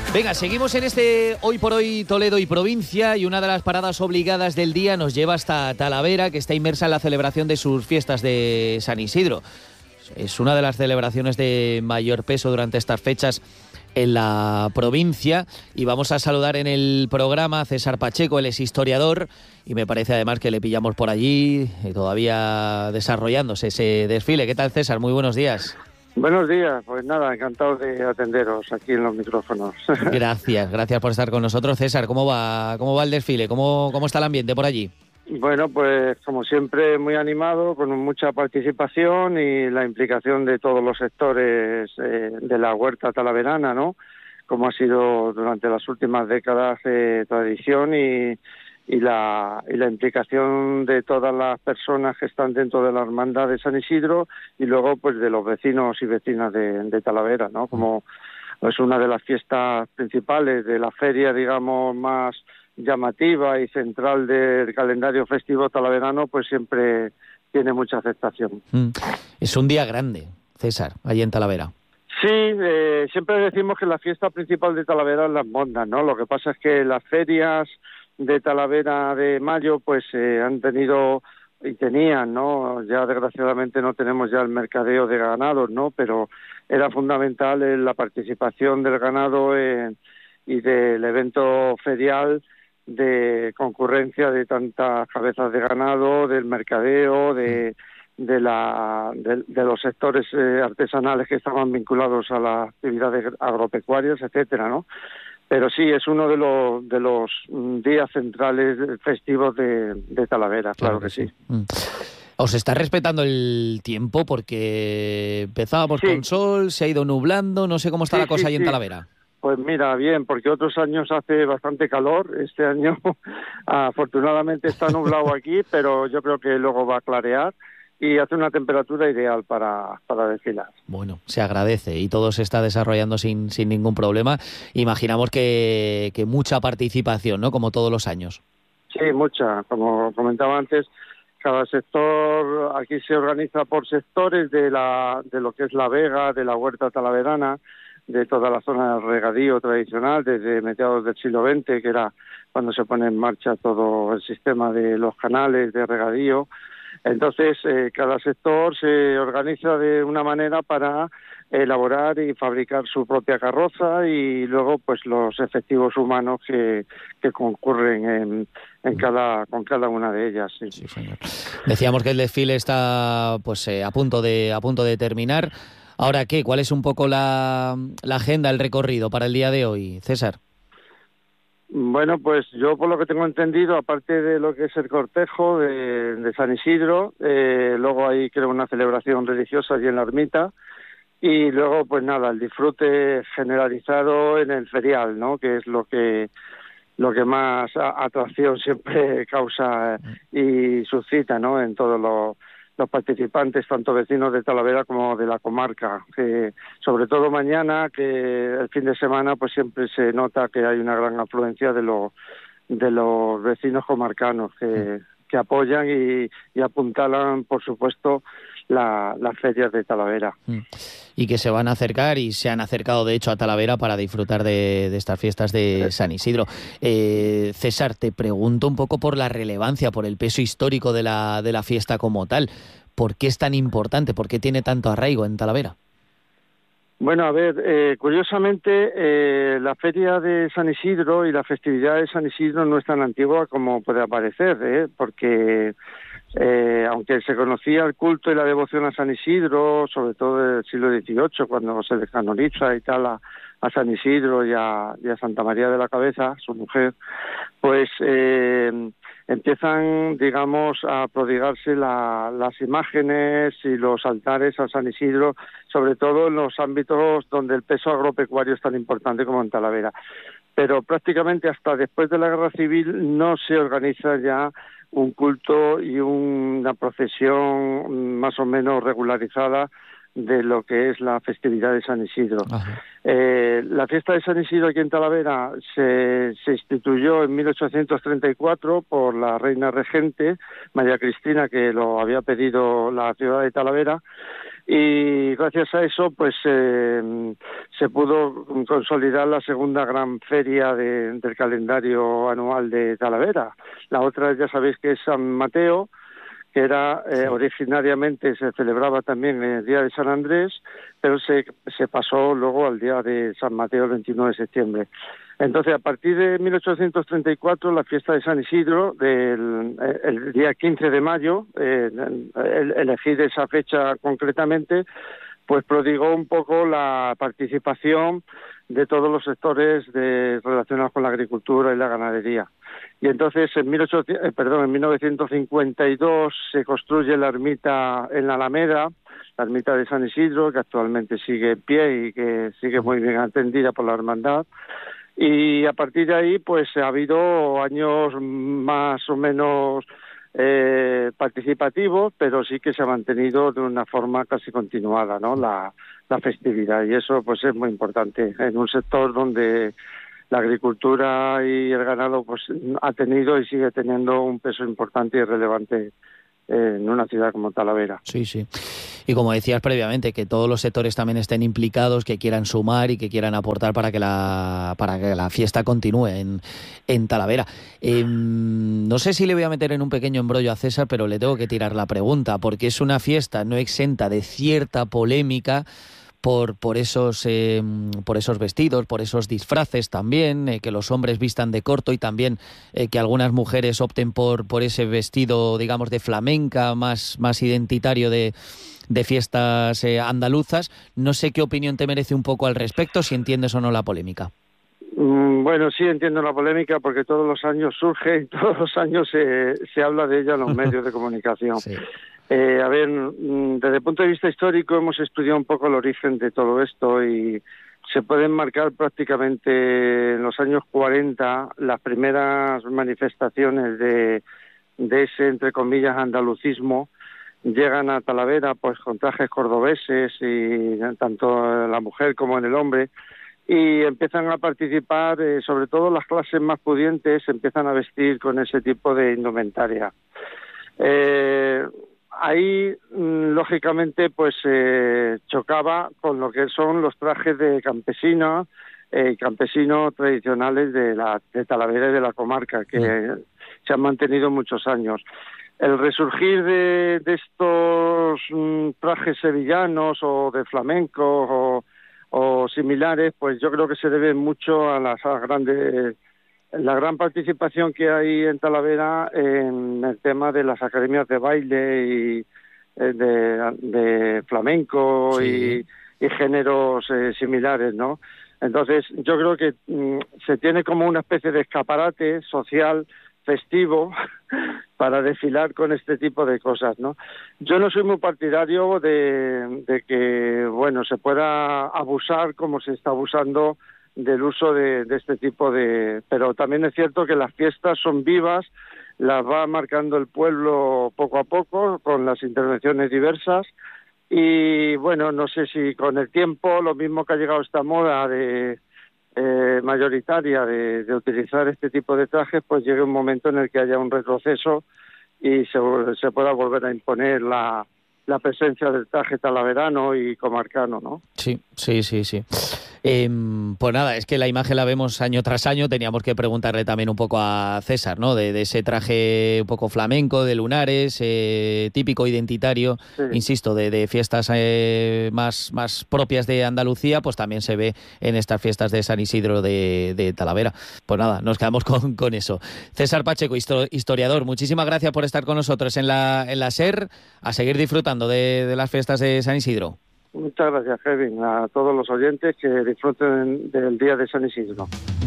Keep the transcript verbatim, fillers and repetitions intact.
Venga, seguimos en este Hoy por Hoy Toledo y Provincia, y una de las paradas obligadas del día nos lleva hasta Talavera, que está inmersa en la celebración de sus fiestas de San Isidro. Es una de las celebraciones de mayor peso durante estas fechas en la provincia, y vamos a saludar en el programa a César Pacheco. Él es historiador y me parece además que le pillamos por allí y todavía desarrollándose ese desfile. ¿Qué tal, César? Muy buenos días. Buenos días, pues nada, encantado de atenderos aquí en los micrófonos. Gracias, gracias por estar con nosotros. César, ¿cómo va, cómo va el desfile? ¿Cómo, cómo está el ambiente por allí? Bueno, pues como siempre muy animado, con mucha participación y la implicación de todos los sectores eh, de la huerta talaverana, ¿no? Como ha sido durante las últimas décadas eh, tradición y, y, la, y la implicación de todas las personas que están dentro de la hermandad de San Isidro y luego pues de los vecinos y vecinas de, de Talavera, ¿no? Como es una de las fiestas principales de la feria, digamos, más llamativa y central del calendario festivo talaverano, pues siempre tiene mucha aceptación. Mm. Es un día grande, César, allí en Talavera. Sí, eh, siempre decimos que la fiesta principal de Talavera es las mondas, ¿no? Lo que pasa es que las ferias de Talavera de mayo, pues eh, han tenido y tenían, ¿no? Ya desgraciadamente no tenemos ya el mercadeo de ganados, ¿no? Pero era fundamental en la participación del ganado en, y del evento ferial, de concurrencia de tantas cabezas de ganado, del mercadeo, de de la de, de los sectores eh, artesanales que estaban vinculados a las actividades agropecuarias, etcétera, ¿no? Pero sí, es uno de los de los días centrales festivos de, de Talavera, claro, claro que sí. sí. Mm. ¿Os está respetando el tiempo? Porque empezábamos sí. con sol, se ha ido nublando, no sé cómo está sí, la cosa sí, ahí sí. en Talavera. Pues mira, bien, porque otros años hace bastante calor. Este año afortunadamente está nublado aquí, pero yo creo que luego va a clarear y hace una temperatura ideal para, para desfilar. Bueno, se agradece y todo se está desarrollando sin, sin ningún problema. Imaginamos que, que mucha participación, ¿no? Como todos los años. Sí, mucha. Como comentaba antes, cada sector aquí se organiza por sectores de, la, de lo que es la vega, de la huerta talaverana, de toda la zona del regadío tradicional, desde mediados del siglo veinte, que era cuando se pone en marcha todo el sistema de los canales de regadío. Entonces, eh, cada sector se organiza de una manera para elaborar y fabricar su propia carroza y luego, pues, los efectivos humanos que, que concurren en, en cada, con cada una de ellas. Sí. Sí, señor. Decíamos que el desfile está, pues, eh, a punto de, a punto de terminar. Ahora, ¿qué? ¿Cuál es un poco la, la agenda, el recorrido para el día de hoy, César? Bueno, pues yo por lo que tengo entendido, aparte de lo que es el cortejo de, de San Isidro, eh, luego hay creo una celebración religiosa allí en la ermita y luego pues nada, el disfrute generalizado en el ferial, ¿no? Que es lo que lo que más atracción siempre causa y suscita, ¿no? En todos los los participantes, tanto vecinos de Talavera como de la comarca, que sobre todo mañana, que el fin de semana, pues siempre se nota que hay una gran afluencia de los de los vecinos comarcanos que, que apoyan y, y apuntalan, por supuesto, la, las ferias de Talavera. Y que se van a acercar y se han acercado, de hecho, a Talavera para disfrutar de, de estas fiestas de San Isidro. Eh, César, te pregunto un poco por la relevancia, por el peso histórico de la, de la fiesta como tal. ¿Por qué es tan importante? ¿Por qué tiene tanto arraigo en Talavera? Bueno, a ver, eh, curiosamente, eh, la feria de San Isidro y la festividad de San Isidro no es tan antigua como puede parecer, ¿eh? Porque Eh, aunque se conocía el culto y la devoción a San Isidro, sobre todo del siglo dieciocho, cuando se descanoniza y tal a, a San Isidro y a, y a Santa María de la Cabeza, su mujer, pues eh, empiezan, digamos, a prodigarse la, las imágenes y los altares a San Isidro, sobre todo en los ámbitos donde el peso agropecuario es tan importante como en Talavera. Pero prácticamente hasta después de la Guerra Civil no se organiza ya un culto y una procesión más o menos regularizada de lo que es la festividad de San Isidro. Eh, la fiesta de San Isidro aquí en Talavera se, se instituyó en mil ochocientos treinta y cuatro por la reina regente María Cristina, que lo había pedido la ciudad de Talavera, y gracias a eso pues eh, se pudo consolidar la segunda gran feria de, del calendario anual de Talavera. La otra ya sabéis que es San Mateo, que era eh, sí. originariamente se celebraba también el día de San Andrés, pero se, se pasó luego al día de San Mateo el veintinueve de septiembre. Entonces, a partir de mil ochocientos treinta y cuatro, la fiesta de San Isidro, del el día quince de mayo, eh, el, elegir esa fecha concretamente, pues prodigó un poco la participación de todos los sectores de, relacionados con la agricultura y la ganadería. Y entonces en, mil ochocientos, eh, perdón, en mil novecientos cincuenta y dos se construye la ermita en la Alameda, la ermita de San Isidro, que actualmente sigue en pie y que sigue muy bien atendida por la hermandad. Y a partir de ahí pues ha habido años más o menos eh, participativos, pero sí que se ha mantenido de una forma casi continuada, ¿no? La, la festividad, y eso pues es muy importante en un sector donde la agricultura y el ganado pues ha tenido y sigue teniendo un peso importante y relevante en una ciudad como Talavera. Sí, sí. Y como decías previamente, que todos los sectores también estén implicados, que quieran sumar y que quieran aportar para que la para que la fiesta continúe en, en Talavera. Eh, no sé si le voy a meter en un pequeño embrollo a César, pero le tengo que tirar la pregunta, porque es una fiesta no exenta de cierta polémica por por esos eh, por esos vestidos, por esos disfraces también, eh, que los hombres vistan de corto y también eh, que algunas mujeres opten por por ese vestido, digamos, de flamenca, más más identitario de de fiestas eh, andaluzas. No sé qué opinión te merece un poco al respecto, si entiendes o no la polémica. Mm, bueno, sí entiendo la polémica porque todos los años surge y todos los años se, se habla de ella en los medios de comunicación. Sí. Eh, a ver, desde el punto de vista histórico hemos estudiado un poco el origen de todo esto y se pueden marcar prácticamente en los años cuarenta las primeras manifestaciones de, de ese, entre comillas, andalucismo. Llegan a Talavera pues con trajes cordobeses, y tanto en la mujer como en el hombre, y empiezan a participar, eh, sobre todo las clases más pudientes, empiezan a vestir con ese tipo de indumentaria. Eh, ahí, lógicamente, pues eh, chocaba con lo que son los trajes de campesinos, eh, campesinos tradicionales de la de Talavera y de la comarca, que mm. se han mantenido muchos años. El resurgir de, de estos mm, trajes sevillanos o de flamenco o, o similares, pues yo creo que se debe mucho a las a grandes la gran participación que hay en Talavera en el tema de las academias de baile y eh, de, de flamenco sí. y, y géneros eh, similares, ¿no? Entonces yo creo que mm, se tiene como una especie de escaparate social festivo para desfilar con este tipo de cosas, ¿no? Yo no soy muy partidario de, de que, bueno, se pueda abusar como se está abusando del uso de, de este tipo de... Pero también es cierto que las fiestas son vivas, las va marcando el pueblo poco a poco con las intervenciones diversas y, bueno, no sé si con el tiempo, lo mismo que ha llegado esta moda de... Eh, mayoritaria de, de utilizar este tipo de trajes, pues llegue un momento en el que haya un retroceso y se, se pueda volver a imponer la, la presencia del traje talaverano y comarcano, ¿no? Sí, sí, sí, sí. Eh, pues nada, es que la imagen la vemos año tras año, teníamos que preguntarle también un poco a César, ¿no? De, de ese traje un poco flamenco, de lunares, eh, típico identitario, sí. insisto, de, de fiestas eh, más, más propias de Andalucía, pues también se ve en estas fiestas de San Isidro de, de Talavera. Pues nada, nos quedamos con, con eso. César Pacheco, historiador, muchísimas gracias por estar con nosotros en la, en la SER, a seguir disfrutando de, de las fiestas de San Isidro. Muchas gracias, Kevin, a todos los oyentes que disfruten del Día de San Isidro.